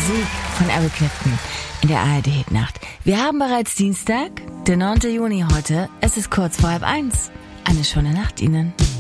Musik von Eric Clapton in der ARD-Nacht. Wir haben bereits Dienstag, der 9. Juni heute. Es ist kurz vor 12:30. Eine schöne Nacht Ihnen.